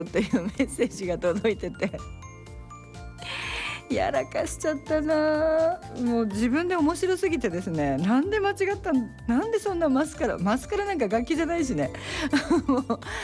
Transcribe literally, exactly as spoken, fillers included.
っていうメッセージが届いててやらかしちゃったな。もう自分で面白すぎてですね、なんで間違ったんなんでそんなマスカラマスカラなんか楽器じゃないしね。もう